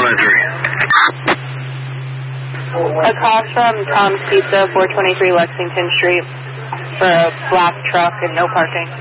A call from Tom's Pizza, 423 Lexington Street, for a black truck and no parking.